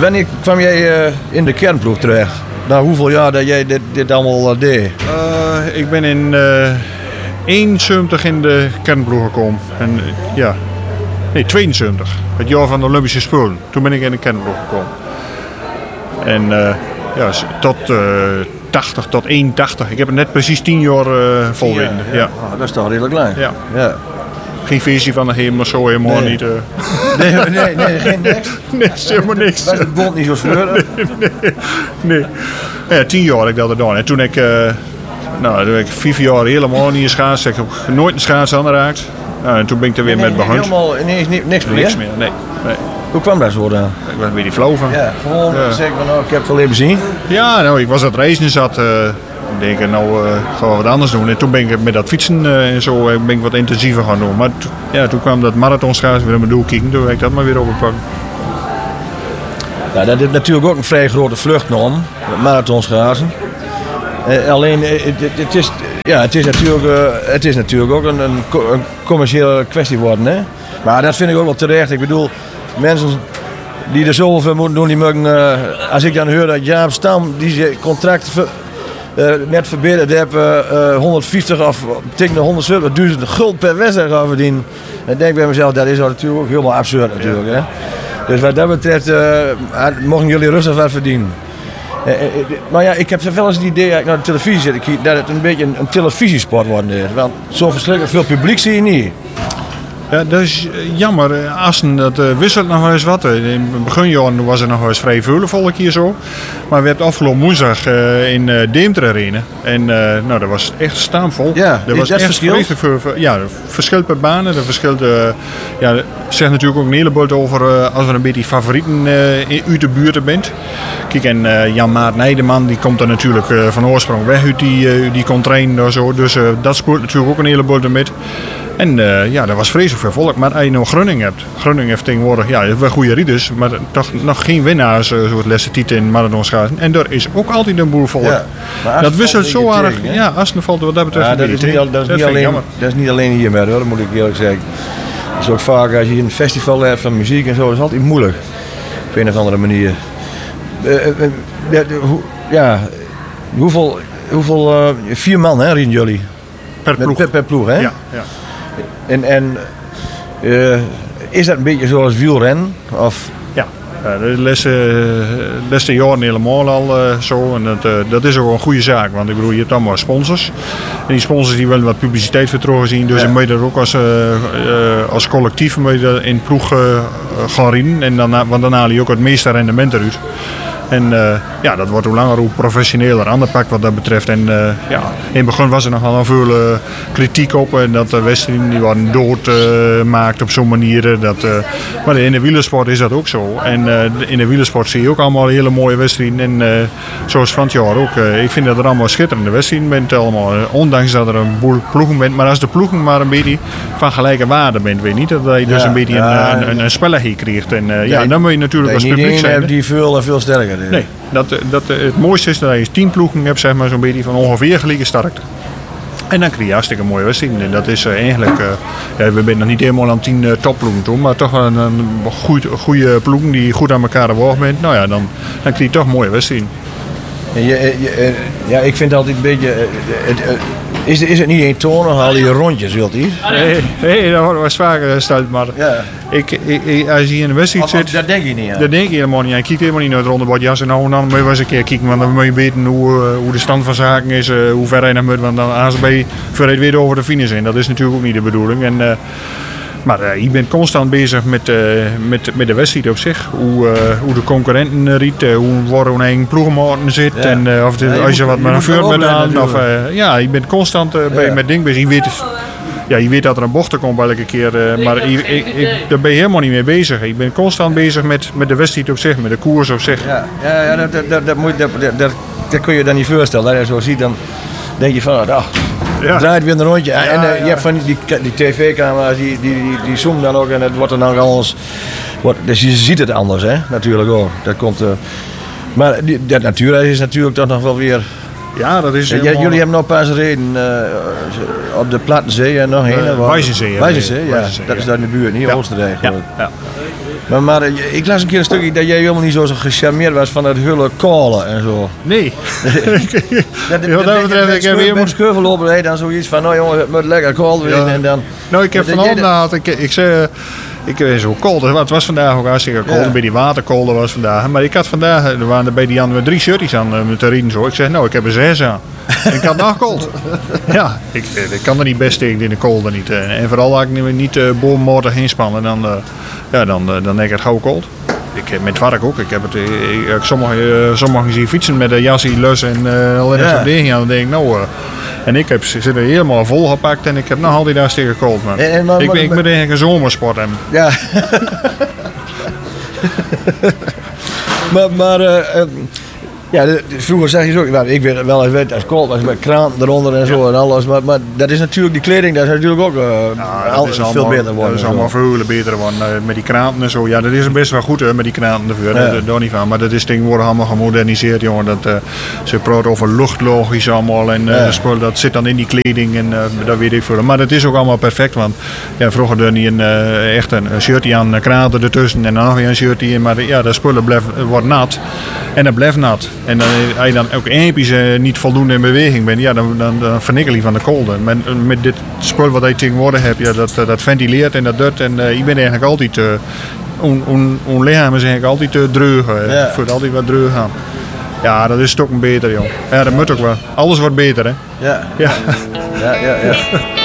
wanneer kwam jij in de kernploeg terecht? Na hoeveel jaar dat jij dit allemaal deed? Ik ben in 71 in de kernploeg gekomen. En, 72. Het jaar van de Olympische Spelen. Toen ben ik in de kernploeg gekomen. En tot 80, tot 81. Ik heb het net precies 10 jaar volgehouden. Ja. Oh, dat is toch redelijk lang. Ja. Geen visie van de hemel, zo helemaal niet. Nee, geen niks. Nee, helemaal niks. Was het bond niet zo sleuren? Nee. Ja, 10 jaar heb ik dat gedaan. En toen heb ik 5 jaar helemaal niet geschaatst. Ik heb nooit een schaats aangeraakt. En toen ben ik er weer met begonnen. Helemaal ineens niks meer? Niks meer, nee. Hoe kwam dat zo dan? Ik was een beetje flauw van. Ja, gewoon zeggen van ik heb het wel even zien. Ja, ik was aan het reizen zat. Ik denk, gaan we wat anders doen. En toen ben ik met dat fietsen en zo ben ik wat intensiever gaan doen. Maar toen kwam dat marathonschaatsen weer aan mijn doel kijken. Toen heb ik dat maar weer opgepakt. Ja, dat is natuurlijk ook een vrij grote vlucht om, marathonschaatsen. Alleen, het is natuurlijk ook een commerciële kwestie worden. Hè? Maar dat vind ik ook wel terecht. Ik bedoel, mensen die er zoveel voor moeten doen, die mogen... als ik dan hoor dat Jaap Stam die zijn contract net verbeterd heeft, 150 of tegen 170.000 gulden per wedstrijd gaan verdienen. Dan denk ik bij mezelf, dat is natuurlijk ook helemaal absurd natuurlijk. Hè? Dus wat dat betreft mogen jullie rustig wat verdienen. Maar ja, ik heb wel eens het idee dat ik naar de televisie zit, dat het een beetje een televisiesport wordt. Want zo verschrikkelijk veel publiek zie je niet. Ja, dat is jammer. Assen, dat wisselt nog eens wat. In het beginjaren was er nog eens vrij veel volk hier zo. Maar we hebben afgelopen woensdag in Deventer Arena. En dat was echt staanvol. Ja, er was dat echt verschilt? Verschilt per banen. Er verschilt, zegt natuurlijk ook een heleboel over als er een beetje favorieten uit de buurt bent. Kijk, en Jan-Maart Nijdeman, die komt er natuurlijk van oorsprong weg uit die kon trainen. Zo. Dus dat speelt natuurlijk ook een heleboel met. En dat was vreselijk veel volk. Maar als je nou Groningen hebt. Groningen heeft tegenwoordig wel goede rieders. Maar toch nog geen winnaars zoals Lesse Tieten in marathonschaatsen. En er is ook altijd een boel volk. Ja, dat wisselt zo aardig. Ja, Assen valt wat dat betreft dat is niet alleen hier meer, hoor, dat moet ik eerlijk zeggen. Dat is ook vaak als je een festival hebt van muziek en zo. Dat is altijd moeilijk. Op een of andere manier. Hoeveel 4 man rieden jullie? Per ploeg. Per ploeg, hè? Ja. En is dat een beetje zoals wielrennen? Of? Ja, de laatste jaren helemaal al zo. En dat is ook een goede zaak. Want ik bedoel, je hebt allemaal sponsors. En die sponsors die willen wat publiciteit vertrokken zien. Dus dan moet je er ook als collectief in ploeg gaan rijden. En want dan haal je ook het meeste rendement eruit. En dat wordt hoe langer hoe professioneler aanpakt wat dat betreft. En in het begin was er nogal veel kritiek op. En dat de wedstrijden die worden doodgemaakt op zo'n manier. Maar in de wielersport is dat ook zo. En in de wielersport zie je ook allemaal hele mooie wedstrijden. En zoals van het jaar ook. Ik vind dat er allemaal schitterende wedstrijden bent allemaal. Ondanks dat er een boel ploegen bent. Maar als de ploegen maar een beetje van gelijke waarde bent. Weet je niet dat je dus een beetje een spelletje krijgt. En dan moet je natuurlijk als publiek zijn. Niet die veel sterker. Nee, het mooiste is dat je 10 ploegen hebt, zeg maar, zo'n beetje van ongeveer gelijke sterkte. En dan krijg je hartstikke mooie wedstrijden. En dat is eigenlijk, we zijn nog niet helemaal aan 10 topploegen toe, maar toch wel een goede ploegen die goed aan elkaar geworpen bent. Nou ja, dan krijg je toch mooie wedstrijden. Ik vind altijd een beetje... Is het niet eentonig, al die rondjes, wilt u? Nee, dat wordt wel vaker gesteld, maar als je in de wedstrijd zit... Dat denk je niet aan. Dat denk je helemaal niet aan. Je kijkt helemaal niet naar het rondebord. Ja, dan moet je wel eens een keer kijken, want dan moet je weten hoe de stand van zaken is, hoe ver je naar moet, want dan gaan ze vooruit weer over de finish in. Dat is natuurlijk ook niet de bedoeling. Maar je bent constant bezig met de wedstrijd op zich. Hoe de concurrenten riet, waar hun eigen ploegenmaten zit. Ja. En als je wat met een vuur met aan. Je bent constant met dingen bezig. Je weet dat er een bocht komt elke keer. Maar daar ben je helemaal niet mee bezig. Ik ben constant bezig met de wedstrijd op zich, met de koers op zich. Dat kun je dan niet voorstellen. Als je zo ziet, dan denk je van... draait weer een rondje. Je hebt van die tv-camera's, die zoomen dan ook en het wordt dan alles... Dus je ziet het anders, hè? Natuurlijk ook. Dat komt, maar dat natuurreis is natuurlijk toch nog wel weer... Ja, dat is... jullie hebben nog pas gereden op de Platte Zee en nog heen. Wijzenzee. Wijzenzee, ja. Dat is daar in de buurt, niet Oostenrijk. Ja. Maar ik las een keer een stukje dat jij helemaal niet zo gecharmeerd was van het hele kolen en zo. Nee. Wat dat betreft, ik heb weer een scheuvel lopen dan zoiets van, nou jongen, het moet lekker koud zijn en dan... Nou, ik heb vanavond ik zei... Ik weet zo koud. Het was vandaag ook hartstikke koud. Bij die waterkolder was vandaag. Maar ik had vandaag, er waren bij die Jan 3 shirties aan met de riem zo. Ik zeg, nou, ik heb er 6 aan. En ik had nog koud. Ja, ik kan er niet best tegen in de kolder niet. En vooral als ik niet bovenmoedig inspannen, dan denk ik het gauw koud. Met werk ook. Ik heb het, sommigen zien fietsen met een jasje, lus en al dat soort dingen. Dan denk ik, nou... En ik zit er helemaal volgepakt en ik heb nog altijd daar tegen koud, man. Ik moet eigenlijk een zomersport hebben. Ja. Ja, vroeger zeg je zo, nou, ik weet wel eens als koud was met kraan eronder en zo en alles. Maar dat is natuurlijk, die kleding, dat is natuurlijk ook veel beter worden. Dat is allemaal veel beter geworden met die kranten en zo. Ja, dat is best wel goed hè, met die kranten ervoor. Ja. Daar niet van. Maar dat is tegenwoordig allemaal gemoderniseerd, jongen. Ze praten over luchtlogisch allemaal en dat zit dan in die kleding en dat weet ik veel. Maar dat is ook allemaal perfect, want ja, vroeger deed je echt een shirtje aan, kranten ertussen en dan nog weer een shirtje in. Maar ja, dat spullen wordt nat en dat blijft nat. En als je dan ook episch niet voldoende in beweging bent, ja, dan vernikkel je van de kolder. Met dit spul wat je tegenwoordig hebt, ja, dat ventileert en dat doet. En je bent eigenlijk altijd, ons lichaam is eigenlijk altijd dreug. Je voelt altijd wat dreug aan. Ja, dat is toch een beter, joh. Ja, dat moet ook wel. Alles wordt beter, hè? Ja.